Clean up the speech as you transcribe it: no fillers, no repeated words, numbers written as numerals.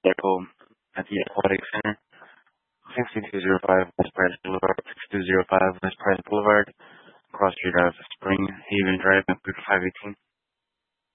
Depot at the Aquatic Center, 6205 West Price Boulevard, 6205 West Price Boulevard, Cross Street Drive, Spring Haven Drive, Vancouver 518.